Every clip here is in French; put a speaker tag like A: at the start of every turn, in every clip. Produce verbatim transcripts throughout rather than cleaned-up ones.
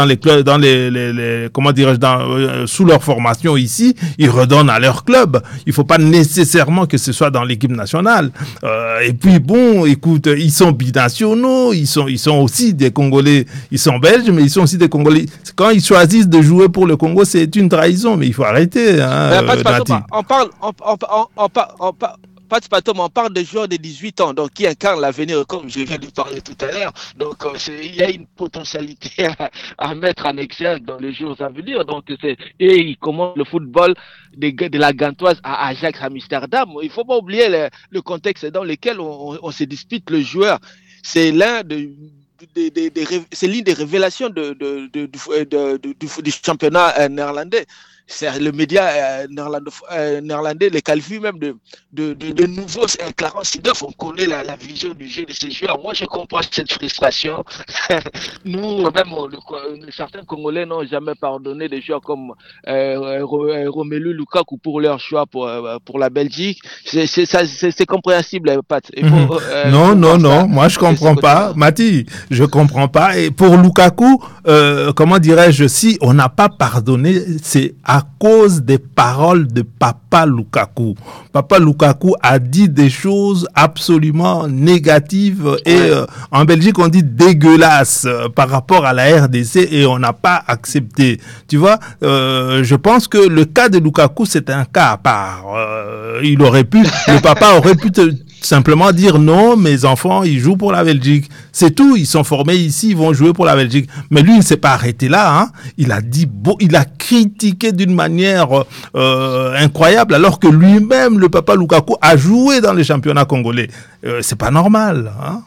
A: dans les clubs, dans les, les, les comment dirais-je, dans, euh, sous leur formation ici, ils redonnent à leur club. Il faut pas nécessairement que ce soit dans l'équipe nationale. Euh, et puis bon, écoute, ils sont binationaux, ils sont, ils sont aussi des Congolais, ils sont belges, mais ils sont aussi des Congolais. Quand ils choisissent de jouer pour le Congo, c'est une trahison, mais il faut arrêter. Hein,
B: Mais pas de
A: euh,
B: façon,
A: Nati.
B: on parle, on, on, on, on, par- on par- pas de façon, on parle de joueurs de dix-huit ans, donc qui incarnent l'avenir, comme je viens de parler tout à l'heure. Donc, euh, c'est- il y a une potentialité à, à mettre en exergue dans les jours à venir. Donc, c'est, et ils commencent le football de, de la Gantoise à Ajax Amsterdam. Il ne faut pas oublier le, le contexte dans lequel on, on, on se dispute le joueur. C'est l'un de des, des, des, c'est l'une des révélations de, de, de, de, de, de, du, du championnat euh, néerlandais. C'est le média euh, néerlandais, euh, néerlandais les qualifie même de, de, de, de nouveaux Clarence Seedorf. On connaît la, la vision du jeu de ces joueurs. Moi, je comprends cette frustration. Nous, même le, certains Congolais n'ont jamais pardonné des joueurs comme euh, Romelu Lukaku pour leur choix pour, euh, pour la Belgique. C'est, c'est, ça, c'est, c'est compréhensible, Pat. Il faut,
A: Mm-hmm.
B: euh, il
A: Non,
B: faut
A: non,
B: voir
A: non,
B: ça
A: moi je
B: de ce
A: comprends pas.
B: côté-là.
A: Mati, je comprends pas. Et pour Lukaku, euh, comment dirais-je, si on n'a pas pardonné, c'est à cause des paroles de Papa Lukaku. Papa Lukaku a dit des choses absolument négatives et
B: Ouais.
A: euh, en Belgique on dit dégueulasses euh, par rapport à la R D C et on n'a pas accepté. Tu vois, euh, je pense que le cas de Lukaku c'est un cas à part. Euh, il aurait pu, le papa aurait pu te, simplement dire non, mes enfants, ils jouent pour la Belgique. C'est tout, ils sont formés ici, ils vont jouer pour la Belgique. Mais lui, il ne s'est pas arrêté là. Hein. Il a dit, bon, il a critiqué d'une manière euh, incroyable, alors que lui-même, le papa Lukaku, a joué dans les championnats congolais. Euh, c'est pas normal. Hein.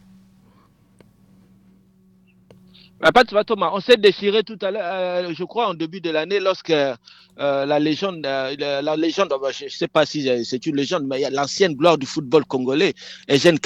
B: Pas de Thomas, on s'est déchiré tout à l'heure, euh, je crois, en début de l'année, lorsque euh, la légende, euh, la, la légende, je ne sais pas si c'est une légende, mais il y a l'ancienne gloire du football congolais, Eugène